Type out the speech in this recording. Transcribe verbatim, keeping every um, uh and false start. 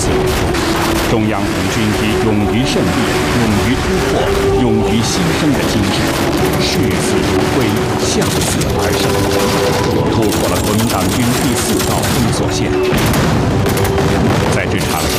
色。中央红军以勇于胜利、勇于突破、勇于牺牲的精神，视死如归，向死而生，突破了国民党军第四道封锁线，